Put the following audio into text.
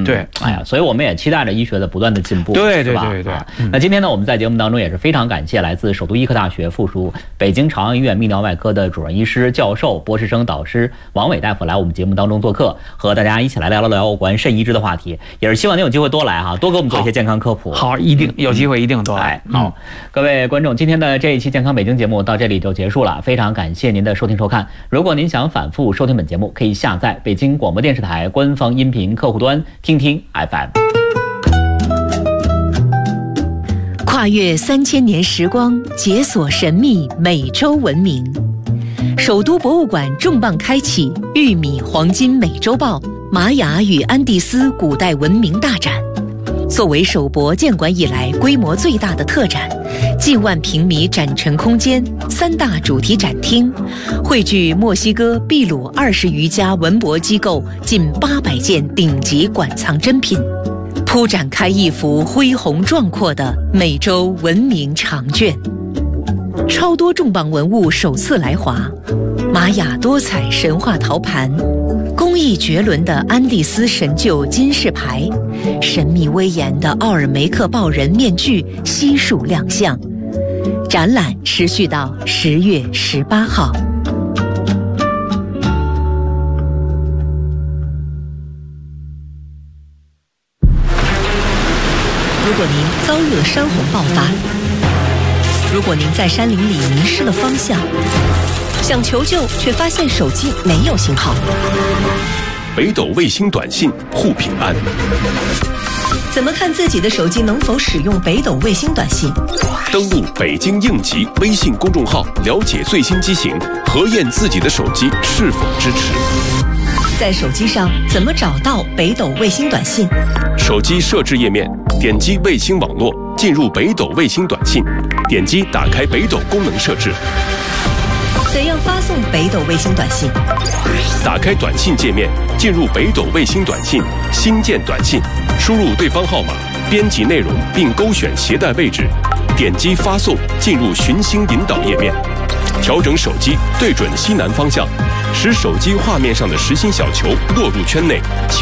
对， 哎呀，所以我们也期待着医学的不断的进步， 对， 那今天呢，我们在节目当中也是非常感谢来自首都医科大学附属北京朝阳医院泌尿外科的主任医师、教授、博士生导师王伟大夫来我们节目当中做客，和大家一起来聊聊有关肾移植的话题，也是希望您有机会多来哈，多给我们做一些健康科普。 好，一定有机会一定多来。 好，各位观众，今天的这一期健康北京节目到这里就结束了，非常感谢您的收听收看。如果您想反复收听本节目，可以下载北京广播电视台官方音频客户端听听 FM。 跨越3000年时光，解锁神秘美洲文明。首都博物馆重磅开启玉米黄金美洲豹玛雅与安第斯古代文明大展。作为首博建馆以来规模最大的特展，近万平米展陈空间，3大主题展厅，汇聚墨西哥、秘鲁20余家文博机构近800件顶级馆藏珍品，铺展开一幅恢宏壮阔的美洲文明长卷。超多重磅文物首次来华，玛雅多彩神话陶盘，工艺绝伦的安第斯神鹫金饰牌，神秘威严的奥尔梅克豹人面具悉数亮相。展览持续到10月18号。如果您遭遇了山洪爆发，如果您在山林里迷失了方向，想求救却发现手机没有信号， 北斗卫星短信护平安。 怎么看自己的手机能否使用北斗卫星短信？ 登录北京应急微信公众号，了解最新机型，核验自己的手机是否支持。 在手机上怎么找到北斗卫星短信？ 手机设置页面，点击卫星网络，进入北斗卫星短信，点击打开北斗功能设置。 怎样发送北斗卫星短信？ 打开短信界面，进入北斗卫星短信，新建短信，输入对方号码，编辑内容并勾选携带位置，点击发送，进入寻星引导页面，调整手机对准西南方向，使手机画面上的实心小球落入圈内。